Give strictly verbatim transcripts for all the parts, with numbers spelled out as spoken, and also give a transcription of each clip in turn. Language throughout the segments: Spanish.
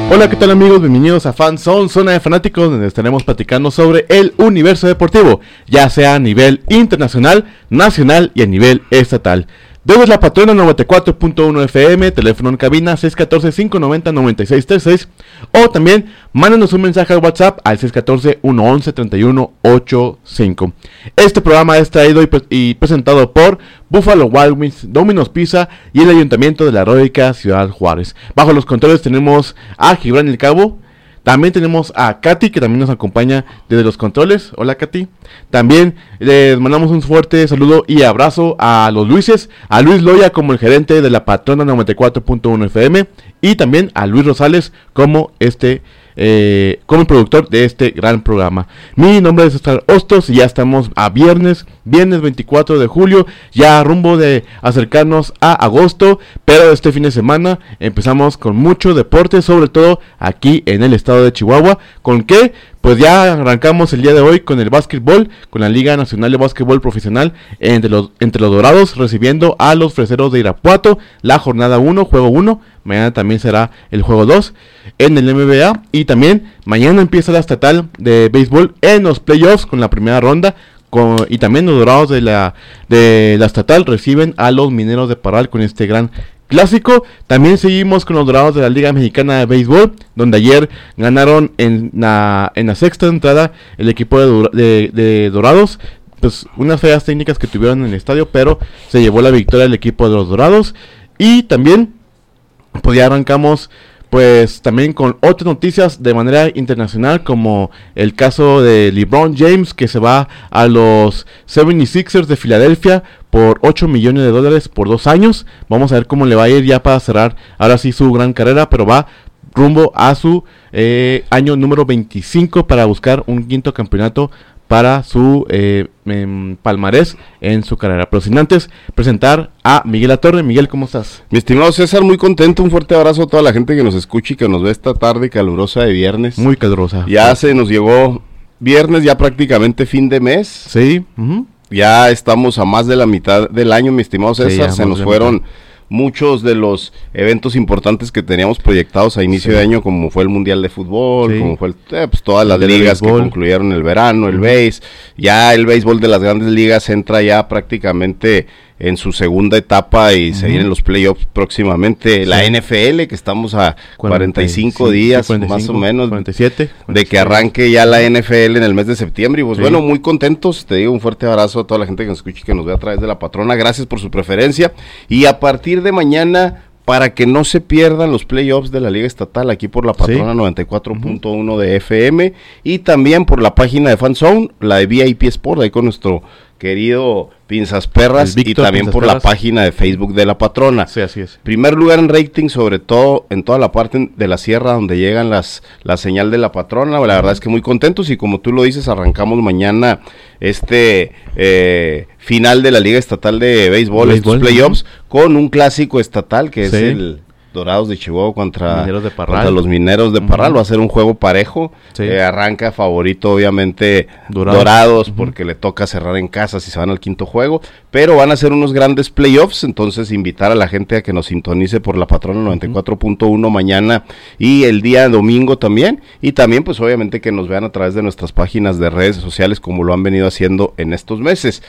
Hola, ¿qué tal amigos? Bienvenidos a Fan Zone, zona de fanáticos, donde estaremos platicando sobre el universo deportivo, ya sea a nivel internacional, nacional y a nivel estatal. Desde La Patrona noventa y cuatro punto uno F M, teléfono en cabina seis uno cuatro, cinco nueve cero, nueve seis tres seis, o también mándanos un mensaje al WhatsApp al seis uno cuatro, uno uno, tres uno ocho cinco. Este programa es traído y, pre- y presentado por Buffalo Wild Wings, Domino's Pizza y el Ayuntamiento de la heroica Ciudad Juárez. Bajo los controles tenemos a Gibran El Cabo. También tenemos a Katy, que también nos acompaña desde los controles. Hola, Katy. También les mandamos un fuerte saludo y abrazo a los Luises, a Luis Loya como el gerente de La Patrona noventa y cuatro punto uno F M, y también a Luis Rosales como este eh, como el productor de este gran programa. Mi nombre es César Hostos y ya estamos a viernes, viernes veinticuatro de julio, ya rumbo de acercarnos a agosto, pero este fin de semana empezamos con mucho deporte, sobre todo aquí en el estado de Chihuahua. ¿Con qué? Pues ya arrancamos el día de hoy con el básquetbol, con la Liga Nacional de Básquetbol Profesional entre los, entre los Dorados, recibiendo a los Freseros de Irapuato, la jornada uno, juego uno, mañana también será el juego dos en el M B A, y también mañana empieza la estatal de béisbol en los playoffs con la primera ronda, con, y también los Dorados de la, de la estatal reciben a los Mineros de Parral con este gran clásico. También seguimos con los Dorados de la Liga Mexicana de Béisbol, donde ayer ganaron en la, en la sexta entrada el equipo de, de, de Dorados. Pues unas feas técnicas que tuvieron en el estadio, pero se llevó la victoria el equipo de los Dorados. Y también pues ya arrancamos pues también con otras noticias de manera internacional, como el caso de LeBron James, que se va a los setenta y seis ers de Filadelfia por ocho millones de dólares por dos años. Vamos a ver cómo le va a ir ya para cerrar ahora sí su gran carrera, pero va rumbo a su eh, año número veinticinco para buscar un quinto campeonato para su eh, eh, palmarés en su carrera. Pero sin antes presentar a Miguel Latorre. Miguel, ¿cómo estás? Mi estimado César, muy contento, un fuerte abrazo a toda la gente que nos escucha y que nos ve esta tarde calurosa de viernes. Muy calurosa. Ya se nos llegó viernes, ya prácticamente fin de mes. Sí. Uh-huh. Ya estamos a más de la mitad del año, mi estimado César. Sí, se nos fueron mitad. Muchos de los eventos importantes que teníamos proyectados a inicio sí. de año, como fue el Mundial de Fútbol, sí. como fue el, eh, pues todas las ligas que concluyeron el verano, el uh-huh. béis. Ya el béisbol de las grandes ligas entra ya prácticamente en su segunda etapa y uh-huh. se vienen los playoffs próximamente. Sí. La N F L, que estamos a cuarenta y cinco, cuarenta y cinco días cuarenta y cinco, más o menos cuarenta y siete, cuarenta y siete de que arranque ya la N F L en el mes de septiembre. Y pues sí. bueno, muy contentos. Te digo un fuerte abrazo a toda la gente que nos escucha y que nos ve a través de La Patrona. Gracias por su preferencia. Y a partir de mañana, para que no se pierdan los playoffs de la Liga Estatal aquí por La Patrona sí. noventa y cuatro punto uno uh-huh. de F M, y también por la página de Fan Zone, la de V I P Sport, ahí con nuestro querido Pinzas Perras, y también Pinzas por Perras. La página de Facebook de La Patrona. Sí, así es. Primer lugar en rating, sobre todo en toda la parte de la sierra donde llegan las la señal de La Patrona. La verdad es que muy contentos, y como tú lo dices, arrancamos mañana este eh, final de la Liga Estatal de Béisbol, Béisbol estos playoffs, uh-huh. con un clásico estatal que sí. es el Dorados de Chihuahua contra, Mineros de Parral. contra los Mineros de Parral. Uh-huh. Va a ser un juego parejo. Sí. Eh, arranca favorito, obviamente, Dorados, Dorados uh-huh. porque le toca cerrar en casa si se van al quinto juego. Pero van a ser unos grandes playoffs. Entonces, invitar a la gente a que nos sintonice por La Patrona noventa y cuatro punto uno uh-huh. mañana y el día domingo también. Y también, pues, obviamente, que nos vean a través de nuestras páginas de redes sociales, como lo han venido haciendo en estos meses.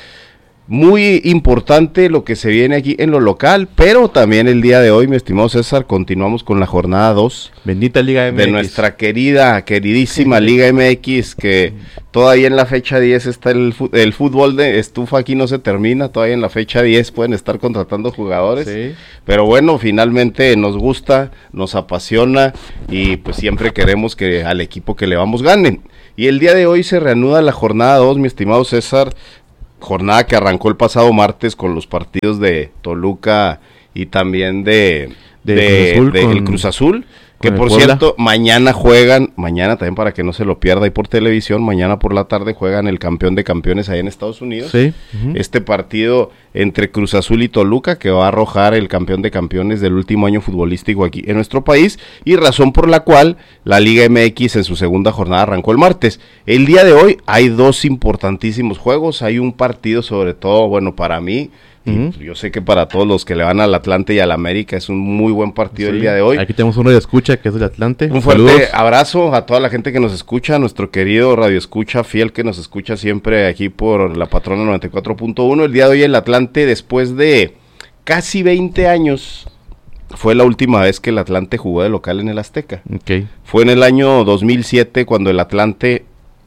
Muy importante lo que se viene aquí en lo local, pero también el día de hoy, mi estimado César, continuamos con la jornada dos. Bendita Liga M X. De nuestra querida, queridísima Liga M X, que todavía en la fecha diez está el, el fútbol de estufa, aquí no se termina, todavía en la fecha diez pueden estar contratando jugadores. Sí. Pero bueno, finalmente nos gusta, nos apasiona, y pues siempre queremos que al equipo que le vamos ganen. Y el día de hoy se reanuda la jornada dos, mi estimado César. Jornada que arrancó el pasado martes con los partidos de Toluca y también de, de, de, Cruz Azul, de con, el Cruz Azul, que por Puebla. Cierto, mañana juegan, mañana también para que no se lo pierda ahí por televisión, mañana por la tarde juegan el campeón de campeones ahí en Estados Unidos. Sí. Uh-huh. Este partido entre Cruz Azul y Toluca, que va a arrojar el campeón de campeones del último año futbolístico aquí en nuestro país, y razón por la cual la Liga M X en su segunda jornada arrancó el martes. El día de hoy hay dos importantísimos juegos, hay un partido sobre todo, bueno, para mí, Uh-huh. Yo sé que para todos los que le van al Atlante y al América es un muy buen partido sí. el día de hoy. Aquí tenemos un radio escucha que es el Atlante. Un fuerte Saludos. abrazo a toda la gente que nos escucha, a nuestro querido radio escucha fiel que nos escucha siempre aquí por la Patrona noventa y cuatro punto uno. El día de hoy el Atlante, después de casi veinte años, fue la última vez que el Atlante jugó de local en el Azteca. Okay. Fue en el año dos mil siete cuando el Atlante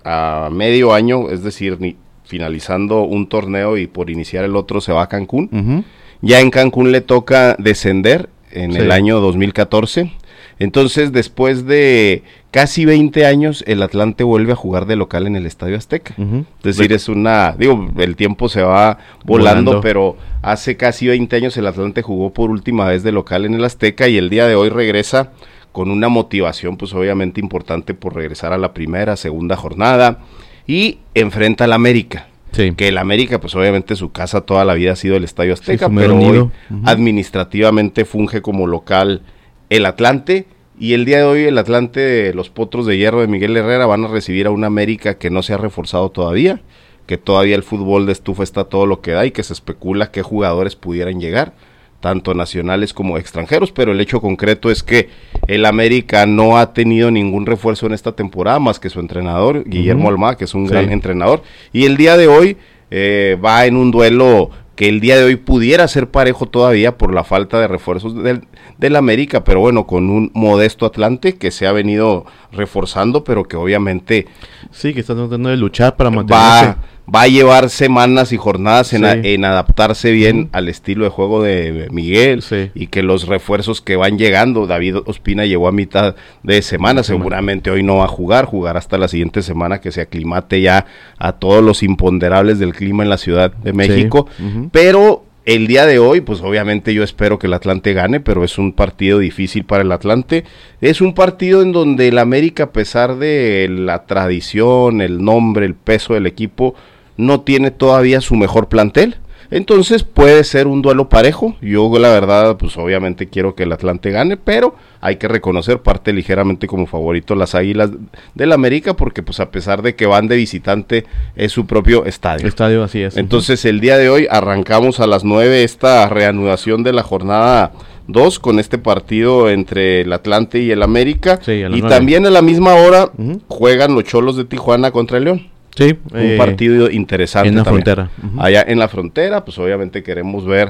a medio año, es decir, ni finalizando un torneo y por iniciar el otro se va a Cancún. Uh-huh. Ya en Cancún le toca descender en sí. el año dos mil catorce. Entonces, después de casi veinte años, el Atlante vuelve a jugar de local en el Estadio Azteca. Uh-huh. Es decir, es una, digo, el tiempo se va volando, volando, pero hace casi veinte años el Atlante jugó por última vez de local en el Azteca y el día de hoy regresa con una motivación, pues obviamente importante por regresar a la primera, segunda jornada. Y enfrenta al América, sí. que el América pues obviamente su casa toda la vida ha sido el Estadio Azteca, sí, pero hoy uh-huh. administrativamente funge como local el Atlante, y el día de hoy el Atlante de los Potros de Hierro de Miguel Herrera van a recibir a un América que no se ha reforzado todavía, que todavía el fútbol de estufa está todo lo que da y que se especula qué jugadores pudieran llegar, tanto nacionales como extranjeros, pero el hecho concreto es que el América no ha tenido ningún refuerzo en esta temporada, más que su entrenador, Guillermo uh-huh. Almada, que es un sí. gran entrenador, y el día de hoy eh, va en un duelo que el día de hoy pudiera ser parejo todavía por la falta de refuerzos del, del América, pero bueno, con un modesto Atlante que se ha venido reforzando, pero que obviamente... Sí, que está tratando de luchar para mantenerse... Va, va a llevar semanas y jornadas en, sí. a, en adaptarse bien uh-huh. al estilo de juego de Miguel, sí. y que los refuerzos que van llegando, David Ospina llegó a mitad de semana, sí. seguramente hoy no va a jugar, jugar hasta la siguiente semana que se aclimate ya a todos los imponderables del clima en la Ciudad de México, sí. uh-huh. pero... El día de hoy, pues obviamente yo espero que el Atlante gane, pero es un partido difícil para el Atlante. Es un partido en donde el América, a pesar de la tradición, el nombre, el peso del equipo, no tiene todavía su mejor plantel. Entonces puede ser un duelo parejo. Yo la verdad, pues obviamente quiero que el Atlante gane, pero hay que reconocer, parte ligeramente como favorito las Águilas del América, porque pues a pesar de que van de visitante, es su propio estadio. Estadio, así es. Entonces el día de hoy arrancamos a las nueve esta reanudación de la jornada dos con este partido entre el Atlante y el América. Sí, y nueve. También a la misma hora uh-huh. juegan los Cholos de Tijuana contra el León. Sí, un eh, partido interesante en la también. frontera. Uh-huh. Allá en la frontera, pues obviamente queremos ver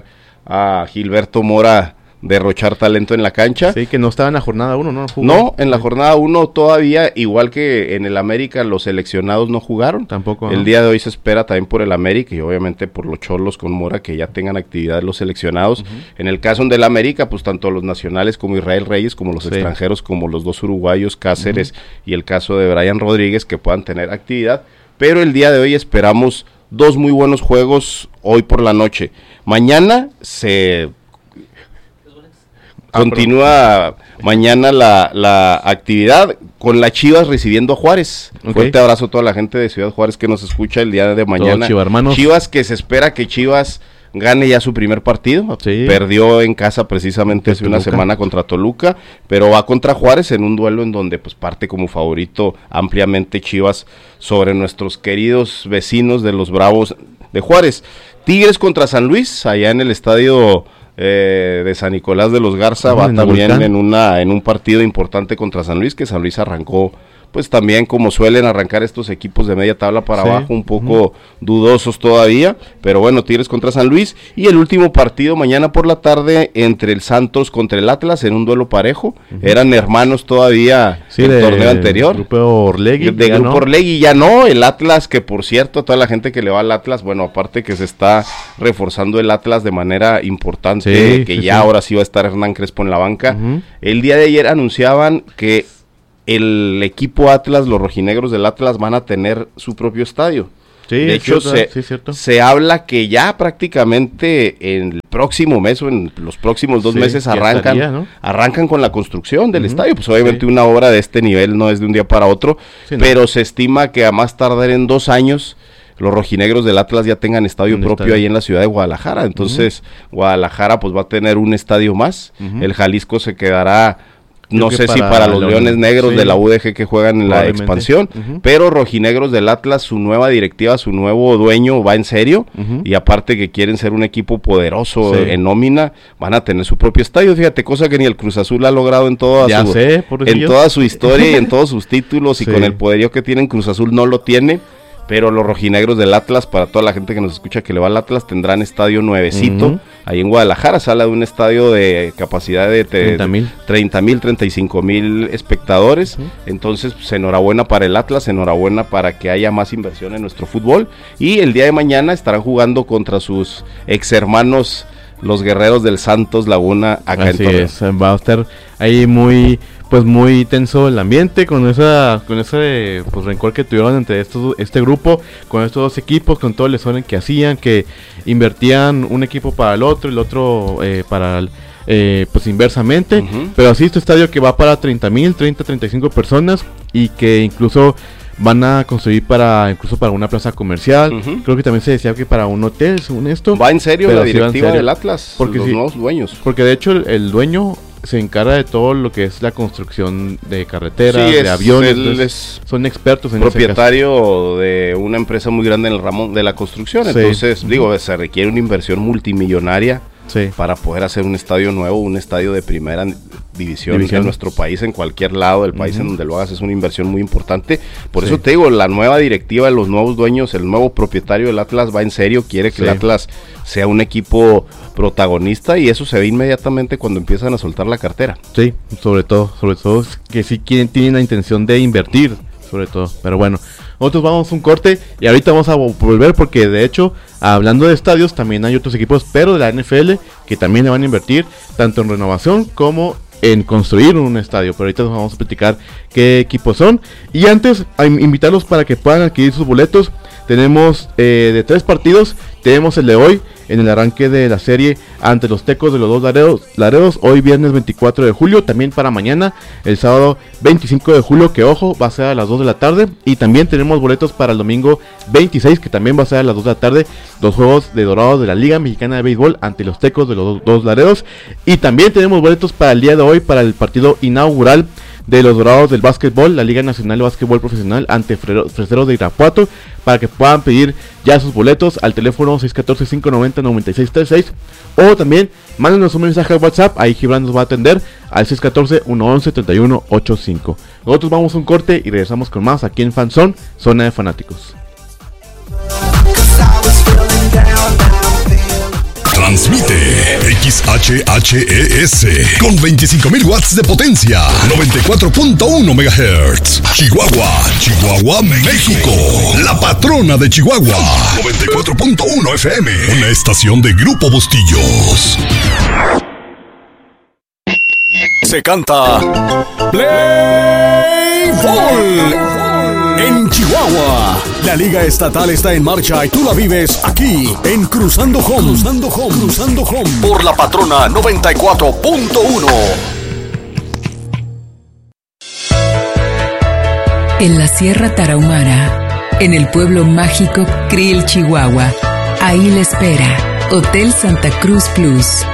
a Gilberto Mora derrochar talento en la cancha. Sí, que no estaba en la jornada uno, ¿no? Jugó. No, en la jornada uno todavía, igual que en el América, los seleccionados no jugaron. Tampoco. El ¿no? día de hoy se espera también por el América y obviamente por los Cholos con Mora que ya tengan actividad los seleccionados. Uh-huh. En el caso del América, pues tanto los nacionales como Israel Reyes, como los sí. extranjeros, como los dos uruguayos, Cáceres uh-huh. y el caso de Brian Rodríguez, que puedan tener actividad. Pero el día de hoy esperamos dos muy buenos juegos hoy por la noche. Mañana se ah, continúa mañana la, la actividad con la Chivas recibiendo a Juárez. Okay. Fuerte abrazo a toda la gente de Ciudad Juárez que nos escucha el día de mañana. Chiva, Chivas que se espera que Chivas gane ya su primer partido, sí. perdió en casa precisamente hace una semana contra Toluca, pero va contra Juárez en un duelo en donde pues parte como favorito ampliamente Chivas sobre nuestros queridos vecinos de los Bravos de Juárez. Tigres contra San Luis, allá en el estadio eh, de San Nicolás de los Garza, ah, va en también en una en un partido importante contra San Luis, que San Luis arrancó pues también como suelen arrancar estos equipos de media tabla para sí. abajo, un poco uh-huh. dudosos todavía, pero bueno, Tigres contra San Luis, y el último partido mañana por la tarde entre el Santos contra el Atlas en un duelo parejo, uh-huh. eran hermanos todavía sí, el de, torneo anterior, Grupo Orlegui, de Grupo no. Orlegui ya no, el Atlas que por cierto, toda la gente que le va al Atlas, bueno, aparte que se está reforzando el Atlas de manera importante, sí, que sí, ya sí. ahora sí va a estar Hernán Crespo en la banca, uh-huh. el día de ayer anunciaban que el equipo Atlas, los rojinegros del Atlas van a tener su propio estadio. Sí, de hecho, cierto, se, sí, se habla que ya prácticamente en el próximo mes o en los próximos dos sí, meses arrancan estaría, ¿no? arrancan con la construcción del uh-huh. estadio. Pues obviamente sí. una obra de este nivel no es de un día para otro, sí, pero no. se estima que a más tardar en dos años los rojinegros del Atlas ya tengan estadio un propio estadio. ahí en la ciudad de Guadalajara. Entonces, uh-huh. Guadalajara pues va a tener un estadio más. Uh-huh. El Jalisco se quedará no sé si para los Leones Negros sí, de la U D G que juegan en la expansión, uh-huh. pero rojinegros del Atlas, su nueva directiva, su nuevo dueño va en serio, uh-huh. y aparte que quieren ser un equipo poderoso sí. en nómina, van a tener su propio estadio, fíjate, cosa que ni el Cruz Azul ha logrado en toda, su, sé, en toda su historia y en todos sus títulos, y sí. con el poderío que tienen, Cruz Azul no lo tiene. Pero los rojinegros del Atlas, para toda la gente que nos escucha que le va al Atlas, tendrán estadio nuevecito, uh-huh. ahí en Guadalajara, sala de un estadio de capacidad de treinta mil, treinta y cinco mil espectadores, uh-huh. entonces pues, enhorabuena para el Atlas, enhorabuena para que haya más inversión en nuestro fútbol, y el día de mañana estarán jugando contra sus ex hermanos, los Guerreros del Santos Laguna, acá Así en Torreón. Es, va a estar ahí muy... pues muy tenso el ambiente con esa con ese pues rencor que tuvieron entre estos este grupo, con estos dos equipos, con todo el desorden que hacían, que invertían un equipo para el otro, el otro eh, para el, eh, pues inversamente, uh-huh. pero así este estadio que va para treinta mil, treinta, treinta y cinco personas, y que incluso van a construir para incluso para una plaza comercial, uh-huh. creo que también se decía que para un hotel, según esto. Va en serio la directiva del Atlas, porque los sí, nuevos dueños. Porque de hecho el, el dueño se encarga de todo lo que es la construcción de carreteras, sí, es, de aviones, él es son expertos en propietario de una empresa muy grande en el ramo de la construcción, sí. entonces uh-huh. digo, se requiere una inversión multimillonaria sí. para poder hacer un estadio nuevo, un estadio de primera división, división. en nuestro país, en cualquier lado del país uh-huh. en donde lo hagas, es una inversión muy importante, por sí. eso te digo, la nueva directiva de los nuevos dueños, el nuevo propietario del Atlas va en serio, quiere que sí. el Atlas sea un equipo protagonista, y eso se ve inmediatamente cuando empiezan a soltar la cartera. Sí, sobre todo, sobre todo que sí quieren, tienen la intención de invertir, sobre todo, pero bueno, nosotros vamos a un corte y ahorita vamos a volver, porque de hecho, hablando de estadios, también hay otros equipos, pero de la N F L, que también le van a invertir, tanto en renovación como en construir un estadio, pero ahorita nos vamos a platicar qué equipos son, y antes a invitarlos para que puedan adquirir sus boletos. Tenemos eh, de tres partidos, tenemos el de hoy, en el arranque de la serie ante los Tecos de los dos Laredos, Laredos, hoy viernes veinticuatro de julio, también para mañana, el sábado veinticinco de julio, que ojo, va a ser a las dos de la tarde, y también tenemos boletos para el domingo veintiséis, que también va a ser a las dos de la tarde, los juegos de Dorados de la Liga Mexicana de Béisbol ante los Tecos de los dos Laredos, y también tenemos boletos para el día de hoy, para el partido inaugural de los Dorados del básquetbol, la Liga Nacional de Básquetbol Profesional ante Freseros de Irapuato, para que puedan pedir ya sus boletos al teléfono seis uno cuatro, cinco nueve cero, nueve seis tres seis, o también mándenos un mensaje al WhatsApp, ahí Gibran nos va a atender al seis uno cuatro, uno uno, tres uno ocho cinco. Nosotros vamos a un corte y regresamos con más aquí en Fanzone, Zona de Fanáticos. Transmite X H H E S con veinticinco mil watts de potencia, noventa y cuatro punto uno megahertz. Chihuahua, Chihuahua, México. La patrona de Chihuahua. noventa y cuatro punto uno F M. Una estación de Grupo Bustillos. Se canta Play Ball. En Chihuahua, la Liga Estatal está en marcha y tú la vives aquí en Cruzando Home, Cruzando Home, Cruzando Home, por la patrona noventa y cuatro punto uno. En la Sierra Tarahumara, en el pueblo mágico Krill, Chihuahua, ahí le espera Hotel Santa Cruz Plus.